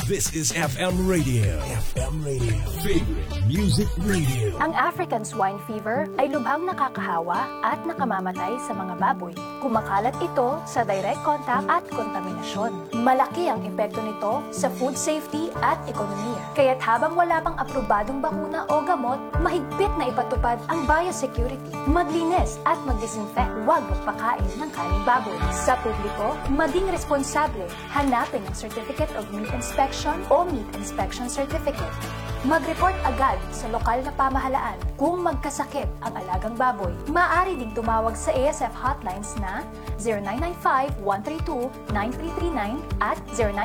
This is FM Radio. FM Radio. Favorite Music Radio. Ang African swine fever ay lubhang nakakahawa at nakamamatay sa mga baboy. Kumakalat ito sa direct contact at kontaminasyon. Malaki ang epekto nito sa food safety at ekonomiya. Kaya't habang wala pang aprobadong bakuna o gamot, mahigpit na ipatupad ang biosecurity. Maglinis at mag-disinfect. Huwag magpakain ng kaning baboy. Sa publiko, maging responsable. Hanapin ang Certificate of Meat Inspection o Meat Inspection Certificate. Mag-report agad sa lokal na pamahalaan kung magkasakit ang alagang baboy. Maaari ding tumawag sa ASF hotlines na 0995-132-9339 at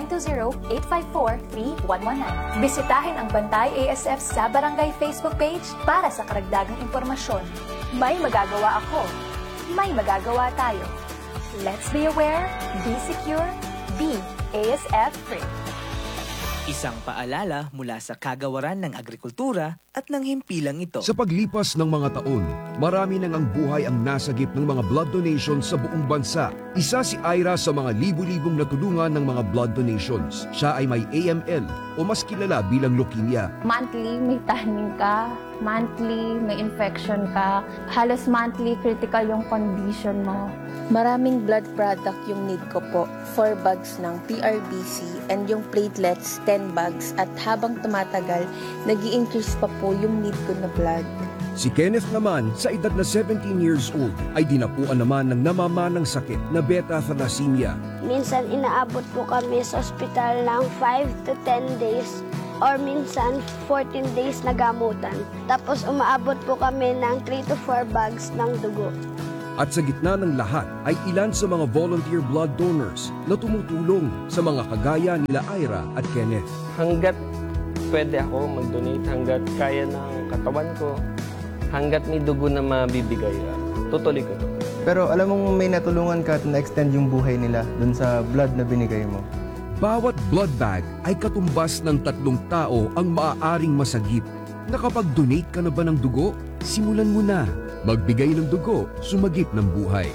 0920-854-3119. Bisitahin ang Bantay ASF sa Barangay Facebook page para sa karagdagang impormasyon. May magagawa ako. May magagawa tayo. Let's be aware, be secure, be ASF free. Isang paalala mula sa Kagawaran ng Agrikultura at ng himpilang ito. Sa paglipas ng mga taon, marami nang ang buhay ang nasagip ng mga blood donations sa buong bansa. Isa si Ira sa mga libu-libong natulungan ng mga blood donations. Siya ay may AML o mas kilala bilang leukemia. Monthly may tahning ka, monthly may infection ka, halos monthly critical yung condition mo. Maraming blood product yung need ko po. 4 bags ng PRBC and yung platelets 10 bags at habang tumatagal, nag-i-increase pa po yung need ko na blood. Si Kenneth naman, sa edad na 17 years old, ay dinapuan naman ng namamanang sakit na beta thalassemia. Minsan inaabot po kami sa ospital ng 5 to 10 days or minsan 14 days na gamutan. Tapos umaabot po kami ng 3 to 4 bags ng dugo. At sa gitna ng lahat ay ilan sa mga volunteer blood donors na tumutulong sa mga kagaya nila Ira at Kenneth. Hanggat pwede ako mag-donate, hanggat kaya ng katawan ko, hanggat may dugo na mabibigay, tutuloy ko to. Pero alam mong may natulungan ka at na-extend yung buhay nila dun sa blood na binigay mo. Bawat blood bag ay katumbas ng 3 tao ang maaaring masagip. Nakapag-donate ka na ba ng dugo? Simulan mo na. Magbigay ng dugo, sumagip ng buhay.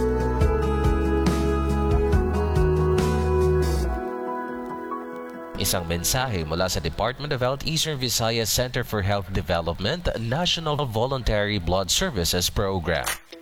Isang mensahe mula sa Department of Health Eastern Visayas Center for Health Development, National Voluntary Blood Services Program.